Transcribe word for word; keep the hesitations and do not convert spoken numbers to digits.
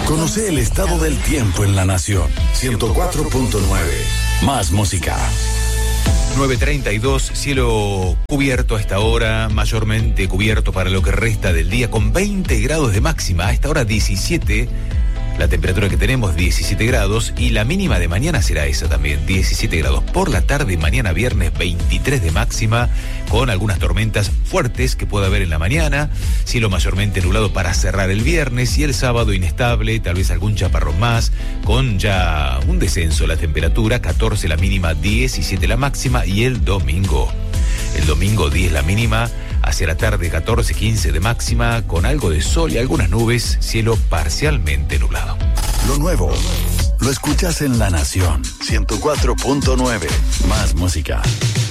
Conoce el estado del tiempo en la nación. ciento cuatro punto nueve. Más música. nueve treinta y dos, cielo cubierto a esta hora, mayormente cubierto para lo que resta del día, con veinte grados de máxima. A esta hora diecisiete, la temperatura que tenemos diecisiete grados, y la mínima de mañana será esa también, diecisiete grados. Por la tarde, mañana viernes, veintitrés de máxima, con algunas tormentas fuertes que puede haber en la mañana, cielo mayormente nublado para cerrar el viernes, y el sábado inestable, tal vez algún chaparrón más, con ya un descenso de la temperatura, catorce la mínima, diecisiete la máxima, y el domingo. El domingo diez la mínima, hacia la tarde catorce, quince de máxima, con algo de sol y algunas nubes, cielo parcialmente nublado. Lo nuevo lo escuchas en La Nación. ciento cuatro punto nueve. Más música.